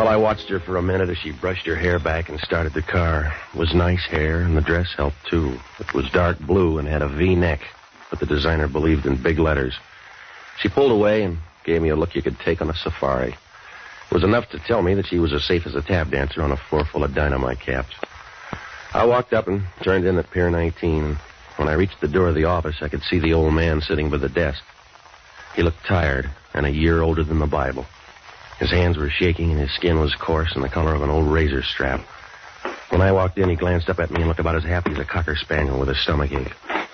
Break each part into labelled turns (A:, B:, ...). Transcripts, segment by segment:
A: Well, I watched her for a minute as she brushed her hair back and started the car. It was nice hair, and the dress helped, too. It was dark blue and had a V-neck, but the designer believed in big letters. She pulled away and gave me a look you could take on a safari. It was enough to tell me that she was as safe as a tap dancer on a floor full of dynamite caps. I walked up and turned in at Pier 19. When I reached the door of the office, I could see the old man sitting by the desk. He looked tired and a year older than the Bible. His hands were shaking and his skin was coarse and the color of an old razor strap. When I walked in, he glanced up at me and looked about as happy as a cocker spaniel with a stomachache.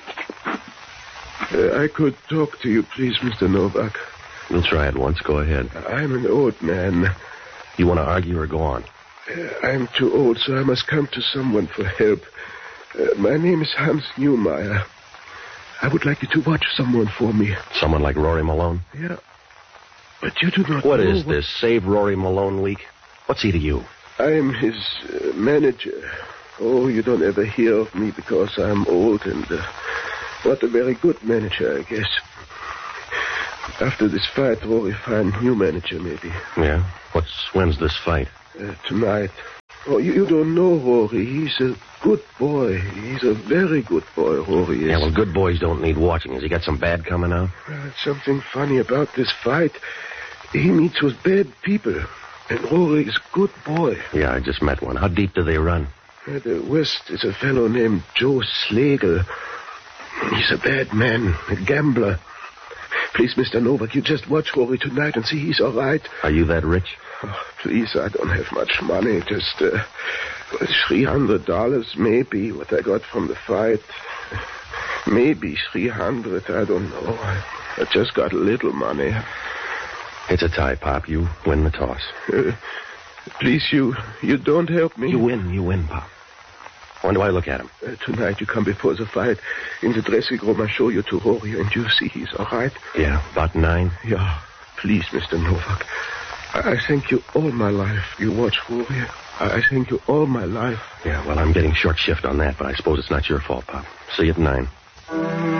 B: I could talk to you, please, Mr. Novak.
A: We'll try it once. Go ahead.
B: I'm an old man.
A: You want to argue or go on?
B: I'm too old, so I must come to someone for help. My name is Hans Neumeyer. I would like you to watch someone for me.
A: Someone like Rory Malone?
B: Yeah. But you do not
A: What
B: know
A: is this, Save Rory Malone week? What's he to you?
B: I am his manager. Oh, you don't ever hear of me because I'm old and not a very good manager, I guess. After this fight, Rory find new manager, maybe.
A: Yeah? When's this fight?
B: Tonight. Oh, you don't know Rory. He's a good boy. He's a very good boy, Rory is.
A: Yeah, well, good boys don't need watching. Has he got some bad coming out?
B: Something funny about this fight. He meets with bad people. And Rory is a good boy.
A: Yeah, I just met one. How deep do they run?
B: At the west is a fellow named Joe Slagle. He's a bad man, a gambler. Please, Mr. Novak, you just watch Rory tonight and see he's all right.
A: Are you that rich?
B: Oh, please, I don't have much money. Just $300, maybe, what I got from the fight. Maybe 300, I don't know. I just got a little money.
A: It's a tie, Pop. You win the toss.
B: Please, you don't help me.
A: You win, Pop. When do I look at him?
B: Tonight you come before the fight. In the dressing room, I show you to Rory, and you see he's all right.
A: Yeah, about 9?
B: Yeah. Please, Mr. Novak. I thank you all my life. You watch Rory. I thank you all my life.
A: Yeah, well, I'm getting short shift on that, but I suppose it's not your fault, Pop. See you at 9.